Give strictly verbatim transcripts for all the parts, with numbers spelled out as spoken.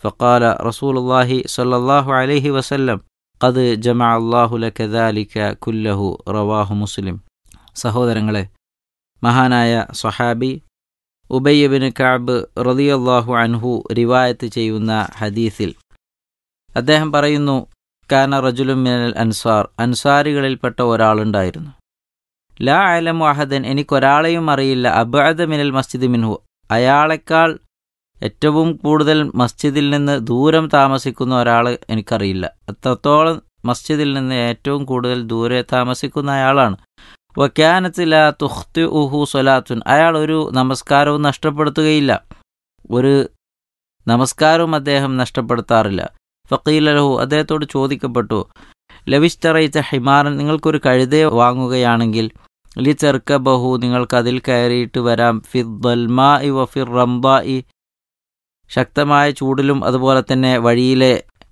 ഫഖാല റസൂലുള്ളാഹി സ്വല്ലല്ലാഹു അലൈഹി വസല്ലം ഖദ് ജമഅ അല്ലാഹു ലക ദാലിക കുല്ലഹു റവാഹു മുസ്ലിം. സഹോദരങ്ങളെ, മഹാനായ സ്വഹാബി ഉബയ്യ് ഇബ്നു കഅബ് റളിയല്ലാഹു അൻഹു റിവായത്ത് ചെയ്യുന്ന ഹദീസിൽ അദ്ദേഹം പറയുന്നു, കാന റജുലുൻ മിനൽ അൻസാർ, അൻസാരികളിൽപ്പെട്ട ഒരാളുണ്ടായിരുന്നു. ലാ അലമു അഹദൻ, എനിക്കൊരാളെയും അറിയില്ല, അബ്അദ മിനൽ മസ്ജിദ് മിൻഹു, അയാളെക്കാൾ ഏറ്റവും കൂടുതൽ മസ്ജിദിൽ നിന്ന് ദൂരം താമസിക്കുന്ന ഒരാൾ എനിക്കറിയില്ല. അത്രത്തോളം മസ്ജിദിൽ നിന്ന് ഏറ്റവും കൂടുതൽ ദൂരെ താമസിക്കുന്ന അയാളാണ്. വക്കാനത്ത് ലാ തുഖ്തിഉഹു സ്വലാത്തുൻ, അയാൾ ഒരു നമസ്കാരവും നഷ്ടപ്പെടുത്തുകയില്ല, ഒരു നമസ്കാരവും അദ്ദേഹം നഷ്ടപ്പെടുത്താറില്ല. ഫഖീല ലഹു, അദ്ദേഹത്തോട് ചോദിക്കപ്പെട്ടു, ലവിഷ്തറൈത ഹിമാറൻ, നിങ്ങൾക്കൊരു കഴുതയെ വാങ്ങുകയാണെങ്കിൽ, ലി ചെർക്കബഹു, നിങ്ങൾക്കതിൽ കയറിയിട്ട് വരാം, ഫിദ്ദൽമാഇ വഫിർ റംദാഇ, ശക്തമായ ചൂടിലും അതുപോലെ തന്നെ വഴിയിലെ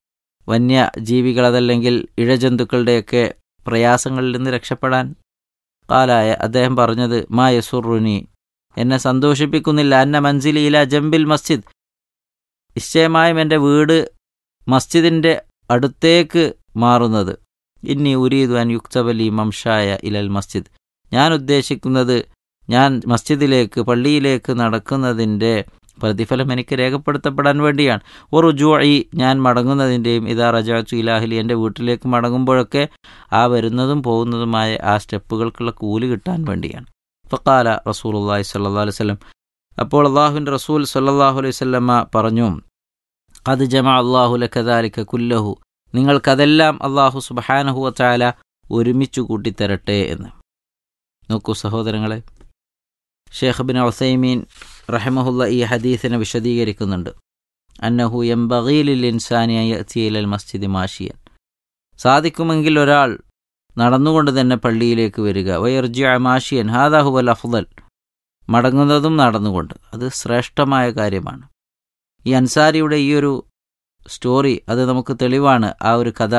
വന്യജീവികൾ അതല്ലെങ്കിൽ ഇഴജന്തുക്കളുടെയൊക്കെ പ്രയാസങ്ങളിൽ നിന്ന് രക്ഷപ്പെടാൻ. കാലായ അദ്ദേഹം പറഞ്ഞത്, മാ യസുറുനി, എന്നെ സന്തോഷിപ്പിക്കുന്നില്ല, അന്ന മൻസിലി ഇല ജംബിൽ മസ്ജിദ്, നിശ്ചയമായും എൻ്റെ വീട് മസ്ജിദിൻ്റെ അടുത്തേക്ക് മാറുന്നത്. ഇന്നി ഉരീദു അൻ യുക്തബലി മംഷായ ഇലൽ മസ്ജിദ്, ഞാൻ ഉദ്ദേശിക്കുന്നത് ഞാൻ മസ്ജിദിലേക്ക് പള്ളിയിലേക്ക് നടക്കുന്നതിൻ്റെ പ്രതിഫലം എനിക്ക് രേഖപ്പെടുത്തപ്പെടാൻ വേണ്ടിയാണ്. ഒറുജുഇ, ഞാൻ മടങ്ങുന്നതിൻ്റെയും, ഇദാ റജഅതു ഇലാ അഹ്ലി, എൻ്റെ വീട്ടിലേക്ക് മടങ്ങുമ്പോഴൊക്കെ ആ വരുന്നതും പോകുന്നതുമായ ആ സ്റ്റെപ്പുകൾക്കുള്ള കൂലി കിട്ടാൻ വേണ്ടിയാണ്. ഫഖാല റസൂലുള്ളാഹി സ്വല്ലല്ലാഹു അലൈഹി വസല്ലം, അപ്പോൾ അല്ലാഹുവിൻ്റെ റസൂൽ സ്വല്ലല്ലാഹു അലൈഹി വസല്ലമ പറഞ്ഞു, ഖദ് ജമഅ അല്ലാഹു ലക ദാലിക കുല്ലഹു, നിങ്ങൾക്കതെല്ലാം അല്ലാഹു സുബ്ഹാനഹു വ തആല ഒരുമിച്ച് കൂട്ടിത്തരട്ടെ എന്ന്. നോക്കൂ സഹോദരങ്ങളെ, ഷെയ്ഖ് ഇബ്നു ഉസൈമീൻ റഹിമഹുല്ല ഈ ഹദീസിനെ വിശദീകരിക്കുന്നുണ്ട്. അന്നഹു യംബഗീ ലിൽ ഇൻസാനി അൻ യഅതിയ ഇലൽ മസ്ജിദി മാഷിയൻ, സാധിക്കുമെങ്കിൽ ഒരാൾ നടന്നുകൊണ്ട് തന്നെ പള്ളിയിലേക്ക് വരിക. വയർജിഅ മാഷിയൻ ഹാദാ ഹുവൽ അഫ്ളൽ, മടങ്ങുന്നതും നടന്നുകൊണ്ട്, അത് ശ്രേഷ്ഠമായ കാര്യമാണ്. ഈ അൻസാരിയുടെ ഈ ഒരു സ്റ്റോറി അത് നമുക്ക് തെളിവാണ്. ആ ഒരു കഥ,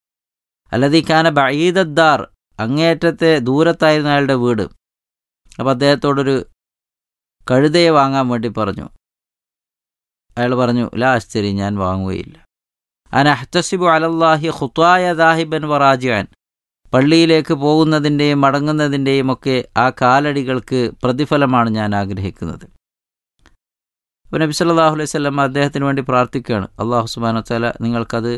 അല്ലദീ കാന ബഈദദ്ദാർ, അങ്ങേയറ്റത്തെ ദൂരത്തായിരുന്നു അയാളുടെ വീട്. അപ്പോൾ അദ്ദേഹത്തോടൊരു കഴുതയെ വാങ്ങാൻ വേണ്ടി പറഞ്ഞു. അയാൾ പറഞ്ഞു, ലാ അശ്തരി, ഞാൻ വാങ്ങുകയില്ല. അന അഹ്തസിബു അലല്ലാഹി ഖുത്വായ ദാഹിബൻ വറാജിഅൻ, പള്ളിയിലേക്ക് പോകുന്നതിൻ്റെയും മടങ്ങുന്നതിൻ്റെയും ഒക്കെ ആ കാലടികൾക്ക് പ്രതിഫലമാണ് ഞാൻ ആഗ്രഹിക്കുന്നത്. അപ്പോൾ നബി സല്ലല്ലാഹു അലൈഹി വസല്ലം അദ്ദേഹത്തിന് വേണ്ടി പ്രാർത്ഥിക്കുകയാണ്, അല്ലാഹു സുബ്ഹാനഹു വ തആല നിങ്ങൾക്കത്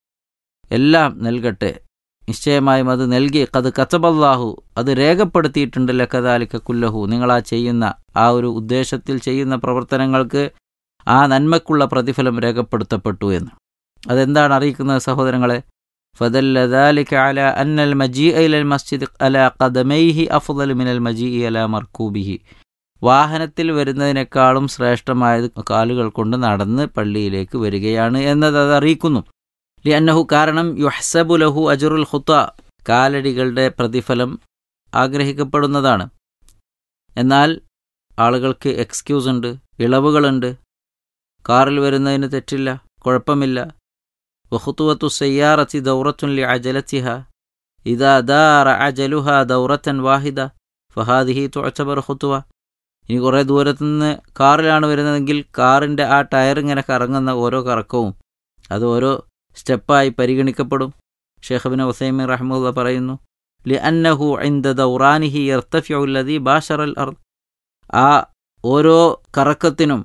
എല്ലാം നൽകട്ടെ, നിശ്ചയമായും അത് നൽകി. ഖദ് കതബല്ലാഹു, അത് രേഖപ്പെടുത്തിയിട്ടുണ്ട്, ലകദാലിക കുല്ലഹു, നിങ്ങളാ ചെയ്യുന്ന ആ ഒരു ഉദ്ദേശത്തിൽ ചെയ്യുന്ന പ്രവർത്തനങ്ങൾക്ക് ആ നന്മക്കുള്ള പ്രതിഫലം രേഖപ്പെടുത്തപ്പെട്ടു എന്ന്. അതെന്താണ് അറിയിക്കുന്നത് സഹോദരങ്ങളെ? ഫദല്ല ദാലിക അലാ അന്നൽ മജീഅ ഇലൽ മസ്ജിദ് അലാ ഖദമൈഹി അഫ്ളലു മിനൽ മജീഇ അലാ മർകൂബിഹി, വാഹനത്തിൽ വരുന്നതിനേക്കാളും ശ്രേഷ്ഠമായത് കാലുകൾ കൊണ്ട് നടന്ന് പള്ളിയിലേക്ക് വരികയാണ് എന്നത് അത് അറിയിക്കുന്നു. ലിഅന്നഹു, കാരണം യുഹ്സബു ലഹു അജ്റുൽ ഖുത്താ, കാലടികളുടെ പ്രതിഫലം ആഗ്രഹിക്കപ്പെടുന്നതാണ്. എന്നാൽ ആളുകൾക്ക് എക്സ്ക്യൂസ് ഉണ്ട്, ഇളവുകളുണ്ട്. കാറിൽ വരുന്നതിന് തെറ്റില്ല, കുഴപ്പമില്ല. വഖുതുവത്തു സയ്യാറത്തി ദൗറത്തുൻ ലിഅജലത്തിഹ ഇദാ ദാറ അജലുഹാ ദൗറത്തൻ വാഹിദ ഫഹാദിഹി തുഅ്തബറു ഖുതുവ. ഇനി കുറേ ദൂരത്തുനിന്ന് കാറിലാണ് വരുന്നതെങ്കിൽ കാറിൻ്റെ ആ ടയർ ഇങ്ങനെ കറങ്ങുന്ന ഓരോ കറക്കവും അത് ഓരോ സ്റ്റെപ്പായി പരിഗണിക്കപ്പെടും. ഷെയ്ഖ് ഇബ്നു ഉസൈമീൻ റഹിമഹുല്ലാഹ് പറയുന്നു, ലിഅന്നഹു ഇൻദ ദൗറാനിഹി യർതഫിഉ അല്ലദീ ബാശറൽ അർദ്, ആ ഓരോ കറക്കത്തിനും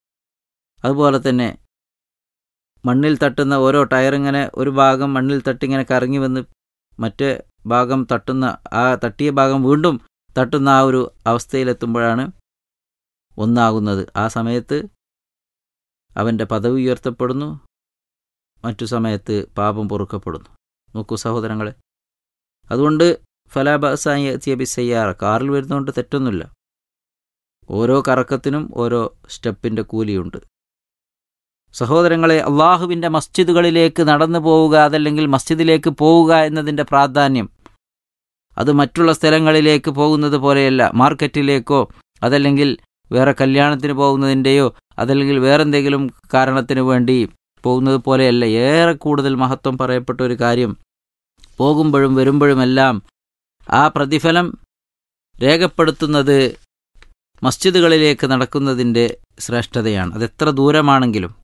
അതുപോലെ തന്നെ മണ്ണിൽ തട്ടുന്ന ഓരോ ടയറിങ്ങനെ ഒരു ഭാഗം മണ്ണിൽ തട്ടിങ്ങനെ കറങ്ങി വന്ന് മറ്റേ ഭാഗം തട്ടുന്ന ആ തട്ടിയ ഭാഗം വീണ്ടും തട്ടുന്ന ആ ഒരു അവസ്ഥയിലെത്തുമ്പോഴാണ് ഒന്നാകുന്നത്. ആ സമയത്ത് അവൻ്റെ പദവി ഉയർത്തപ്പെടുന്നു, മറ്റു സമയത്ത് പാപം പൊറുക്കപ്പെടുന്നു. നോക്കൂ സഹോദരങ്ങളെ, അതുകൊണ്ട് ഫലാ ബഅസ അൻ യഅതിയ ബിസ്സയ്യാറ, കാറിൽ വരുന്നതുകൊണ്ട് തെറ്റൊന്നുമില്ല. ഓരോ കറക്കത്തിനും ഓരോ സ്റ്റെപ്പിൻ്റെ കൂലിയുണ്ട്. സഹോദരങ്ങളെ, അള്ളാഹുവിൻ്റെ മസ്ജിദുകളിലേക്ക് നടന്നു പോവുക, അതല്ലെങ്കിൽ മസ്ജിദിലേക്ക് പോവുക എന്നതിൻ്റെ പ്രാധാന്യം അത് മറ്റുള്ള സ്ഥലങ്ങളിലേക്ക് പോകുന്നത് പോലെയല്ല. മാർക്കറ്റിലേക്കോ അതല്ലെങ്കിൽ വേറെ കല്യാണത്തിന് പോകുന്നതിൻ്റെയോ അതല്ലെങ്കിൽ വേറെന്തെങ്കിലും കാരണത്തിന് വേണ്ടി പോകുന്നത് പോലെയല്ല. ഏറെ കൂടുതൽ മഹത്വം പറയപ്പെട്ട ഒരു കാര്യം, പോകുമ്പോഴും വരുമ്പോഴുമെല്ലാം ആ പ്രതിഫലം രേഖപ്പെടുത്തുന്നത് മസ്ജിദുകളിലേക്ക് നടക്കുന്നതിൻ്റെ ശ്രേഷ്ഠതയാണ്. അതെത്ര ദൂരമാണെങ്കിലും